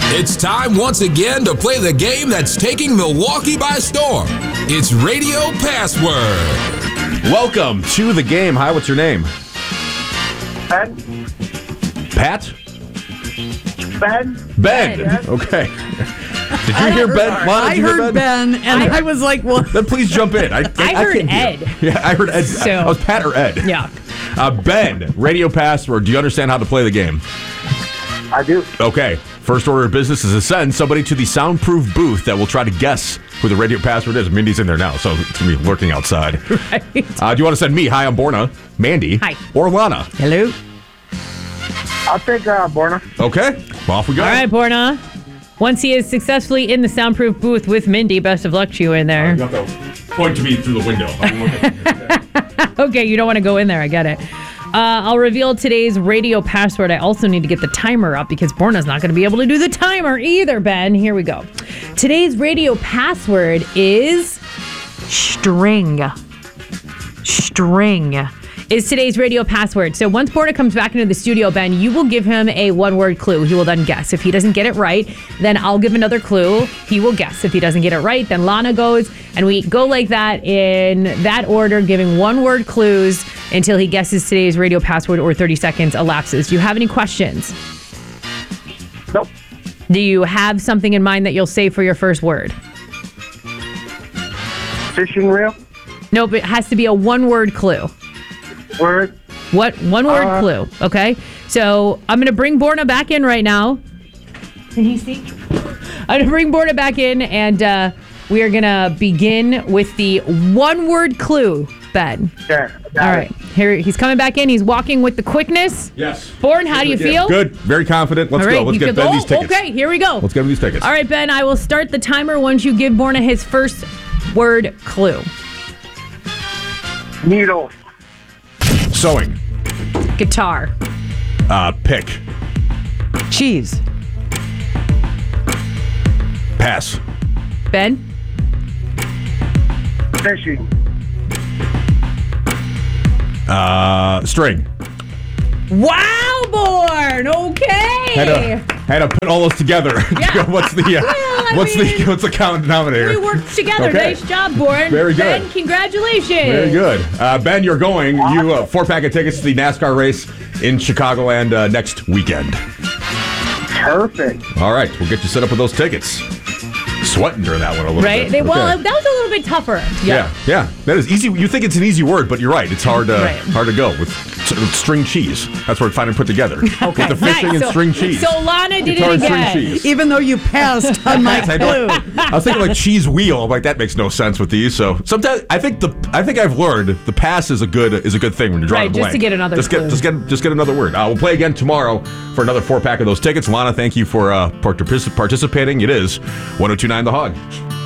It's time once again to play the game that's taking Milwaukee by storm. It's Radio Password. Welcome to the game. Hi, what's your name? Ben. Pat? Ben. Ben. Yes. Okay. Did you hear Ben? Lana, I did you hear heard Ben, and I was like, well. Then please jump in. I heard can't hear. Ed. Yeah, I heard Ed. So- I was Pat or Ed? Yeah. Ben, Radio Password. Do you understand how to play the game? I do. Okay. First order of business is to send somebody to the soundproof booth that will try to guess who the radio password is. Mindy's in there now, so it's going to be lurking outside. Right. Do you want to send me? Hi, I'm Borna. Mandy. Hi. Or Lana. Hello. I'll take Borna. Okay. Well, off we go. All right, Borna. Once he is successfully in the soundproof booth with Mindy, best of luck to you in there. You have to point to me through the window. Okay, you don't want to go in there. I get it. I'll reveal today's radio password. I also need to get the timer up because Borna's not going to be able to do the timer either, Ben. Here we go. Today's radio password is string. String is today's radio password. So once Borna comes back into the studio, Ben, you will give him a one-word clue. He will then guess. If he doesn't get it right, then I'll give another clue. He will guess. If he doesn't get it right, then Lana goes. And we go like that in that order, giving one-word clues until he guesses today's radio password or 30 seconds elapses. Do you have any questions? Nope. Do you have something in mind that you'll say for your first word? Fishing reel. Nope, it has to be a one-word clue. Word. What one-word clue? Okay, so I'm gonna bring Borna back in right now. Can he see? I'm gonna bring Borna back in, and we are gonna begin with the one-word clue, Ben. Okay. All right, here he's coming back in. He's walking with the quickness. Yes. Born, how do you feel? Good. Very confident. Let's All right, go. Let's you get feel- Ben these tickets. Okay, here we go. Let's get him these tickets. All right, Ben, I will start the timer once you give Borna his first word clue. Needle. Sewing. Guitar. Pick. Cheese. Pass. Ben? Fishing. String. Wow, Born. Okay. Had to put all those together. Yeah. What's the common denominator? We worked together. Okay. Nice job, Born. Very good. Ben, congratulations. Very good. Ben, you're going. You 4-pack of tickets to the NASCAR race in Chicagoland next weekend. Perfect. All right. We'll get you set up with those tickets. Sweating during that one a little Right? bit. Well, Okay. that was a little bit tougher. Yeah. That is easy. You think it's an easy word, but you're right. It's hard to go with string cheese. That's what we're finally put together. Okay. With the fishing Nice. and string cheese. So Lana did Guitar it and string again. cheese. Even though you passed on my I clue. was thinking like cheese wheel. I'm like, that makes no sense with these. So sometimes I think I've learned the pass is a good thing when you're drawing Right, a just blank. to get another clue. Just get another word. We'll play again tomorrow for another 4-pack of those tickets. Lana, thank you for participating. It is 102.9 The Hog.